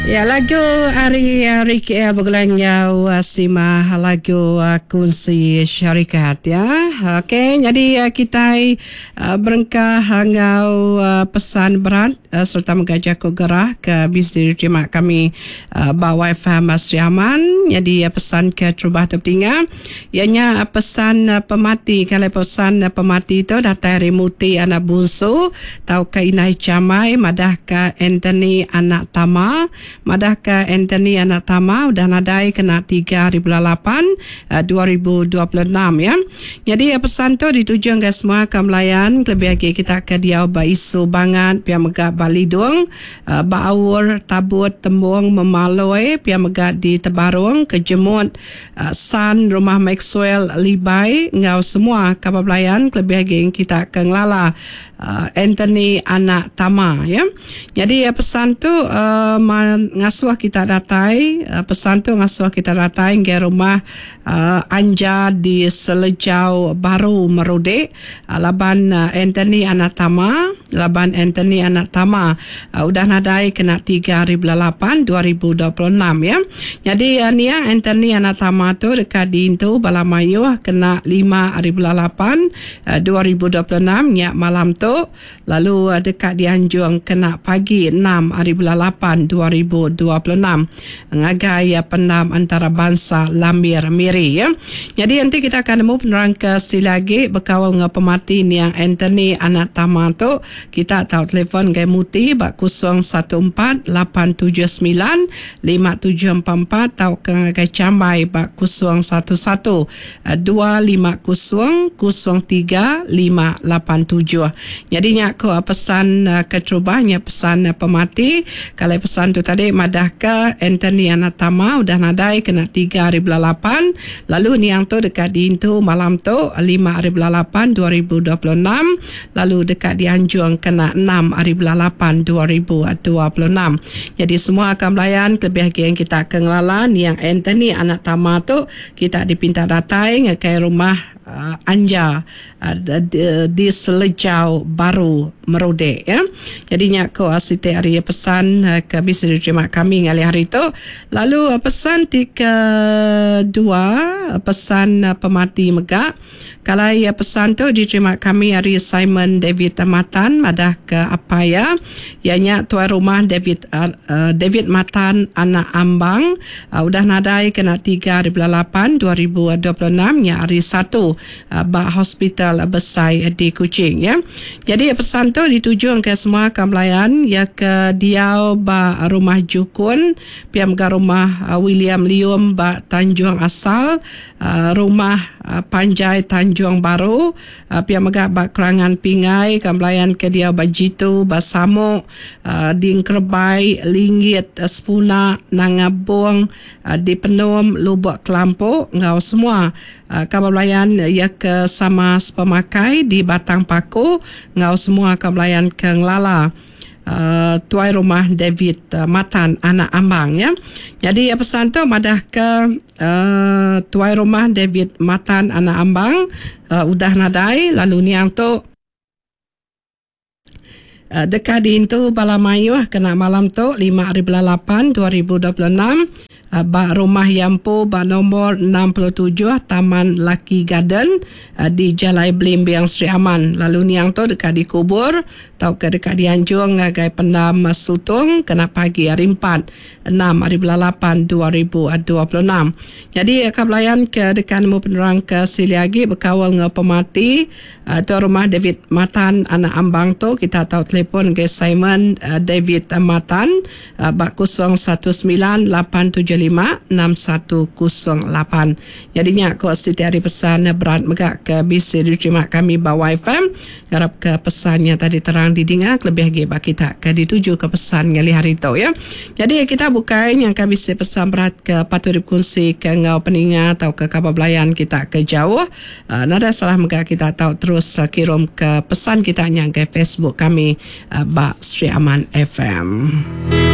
Ya, lagu hari KL bergelanya wasima lagu kunci syarikat ya. Okey, jadi kita berengkah ngau pesan berat serta mengajak ko gerah ke bisnis jemaah kami bawah FM Sriaman. Jadi pesan ke terubah tertinggal ianya pesan pemati. Kalau pesan pemati itu datang dari Muti anak bungsu tau ke Inai Camai madah ke Anthony anak Tama madah ke Anthony anak Tama udah nadai kena 3 hari bulan 8 2026 ya. Jadi pesan tu dituju ke semua ke melayan lebih lagi kita ke dia baisu banget pia megak balidung baur tabut tembung memaloi pia megak di Tebarung ke Jemut San rumah Maxwell Libai ngau semua ke melayan lebih lagi kita ke ngelala Anthony anak Tama ya. Jadi pesan tu ngasuh kita datai pesan tu ngasuh kita datai ke rumah Anja di Selejau Baru Merode laban Anthony anak Tama udah nadai kena 3 hari bulan 8 2026 ya. Jadi ni Anthony anak Tama tu dekat di Intu Balamayu kena 5 hari bulan 8 2026 ya malam tu. Lalu dekat di Anjung kena pagi 6 hari bulan 8 2026 ngagai pendam antarabangsa Lambir Miri ya. Jadi nanti kita akan nemu penerang ke lagi berkawal dengan pemati ni yang Anthony anak Tama tu kita tahu telefon gaya Muti bak 014 879 5744 tahu ke ngagai Cambai bak 011 250 03 587. Jadinya aku pesan keterubahnya pesan pemati kalau pesan tu tadi madah ke Anthony anak Tama udah nadai kena 3 hari bulan 8 lalu ni yang tu dekat di Intu malam tu 5 hari bulan 8 2026 lalu dekat di Anjung kena 6 hari bulan 8 2026. Jadi semua akan melayan lebih lagi yang kita akan ngelala ni yang Anthony anak Tama tu kita dipinta datai ke rumah Anja di Selejau Baru Merode ya. Jadinya ko asite hari pesan ke bisnis jemaah kami ngali hari itu. Lalu pesan kedua pesan pemati megak. Kalau pesan tu diterima kami hari Simon David Matan madah ke apa ya ianya tuan rumah David Matan anak Ambang udah nadai kena 3 hari bulan 8 2026 ya hari 1 bak hospital besai di Kuching ya. Jadi pesan tu dituju ke semua kamlayan ya ke Diau ba rumah Jukun piam ke rumah William Lium ba Tanjung Asal rumah Panjai Tanjung Baru piam ke ba Kerangan Pingai kamlayan ke Diau ba Jitu ba Samuk Dingkerbai Linggit Sepuna Nangabung di Penum Lubuk Kelampuk ngau semua kamlayan ya ke sama pemakai di Batang Paku ngau semua kamlayan ke ngelala tuai rumah David Matan anak Ambang ya. Jadi pesan tu madah ke tuai rumah David Matan anak Ambang udah nadai lalu ni yang tu dekat di Intu Balamayu kena malam tu 5 hari bulan 8 2026 bak rumah Yampu bak nombor 67 Taman Lucky Garden di Jalai Blimbing Sri Aman. Lalu ni yang tu dekat di Kubur tau ke dekat di Anjung ngagai pendam Sutung kena pagi hari 4 6 hari bulan 8 2026. Jadi kabelayan ke dekat nemu penerang ke siliagi berkawal dengan pemati tu rumah David Matan anak Ambang tu kita tahu telefon ke Simon David Matan bak 019756108. Jadinya aku setiap hari pesan berat megak ke bisnis diterima kami bawah FM garap ke pesannya tadi terang didengar lebih lagi bak kita ke dituju ke pesan ngali hari itu ya. Jadi kita bukan yang kami bisnis pesan berat ke patut dikongsi ke ngau peningat atau ke kabar belayan kita ke jauh nada salah megak kita tahu terus kirim ke pesan kita yang ke Facebook kami bak Sri Aman FM.